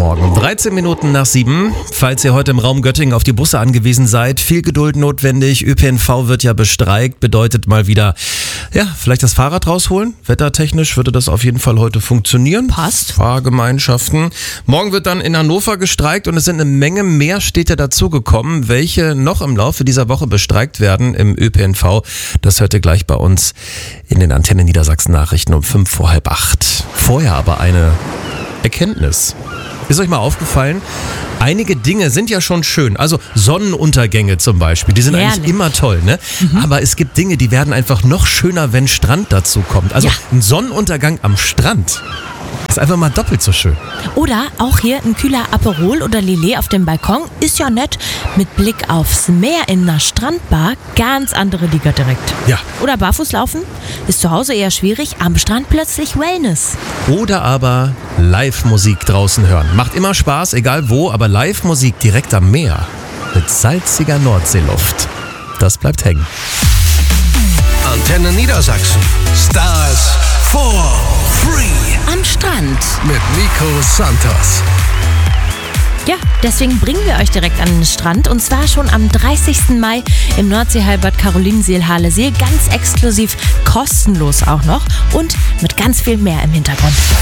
Morgen. 13 Minuten nach 7. Falls ihr heute im Raum Göttingen auf die Busse angewiesen seid, viel Geduld notwendig. ÖPNV wird ja bestreikt, bedeutet mal wieder, vielleicht das Fahrrad rausholen. Wettertechnisch würde das auf jeden Fall heute funktionieren. Passt. Fahrgemeinschaften. Morgen wird dann in Hannover gestreikt und es sind eine Menge mehr Städte dazugekommen, welche noch im Laufe dieser Woche bestreikt werden im ÖPNV. Das hört ihr gleich bei uns in den Antenne Niedersachsen Nachrichten um 7:45. Vorher aber eine Erkenntnis. Ist euch mal aufgefallen, einige Dinge sind ja schon schön, also Sonnenuntergänge zum Beispiel, die sind eigentlich immer toll, ne? Aber es gibt Dinge, die werden einfach noch schöner, wenn Strand dazu kommt. Also ein Sonnenuntergang am Strand ist einfach mal doppelt so schön. Oder auch hier ein kühler Aperol oder Lillet auf dem Balkon ist ja nett. Mit Blick aufs Meer in einer Strandbar, ganz andere Liga direkt. Ja. Oder barfuß laufen, ist zu Hause eher schwierig, am Strand plötzlich Wellness. Oder aber Live-Musik draußen hören. Macht immer Spaß, egal wo, aber Live-Musik direkt am Meer mit salziger Nordseeluft. Das bleibt hängen. Antenne Niedersachsen. Stars for free. Am Strand. Mit Nico Santos. Ja, deswegen bringen wir euch direkt an den Strand und zwar schon am 30. Mai im Nordseehallenbad Carolinenseel-Halesee, ganz exklusiv, kostenlos auch noch und mit ganz viel mehr im Hintergrund.